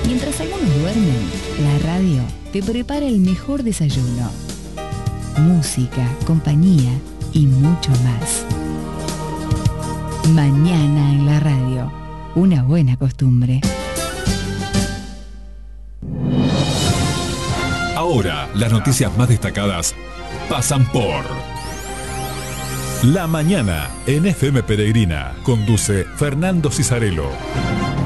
Mientras algunos duermen, la radio te prepara el mejor desayuno. Música, compañía y mucho más. Mañana en la radio, una buena costumbre. Ahora, las noticias más destacadas pasan por La Mañana en FM Peregrina. Conduce Fernando Cisarello.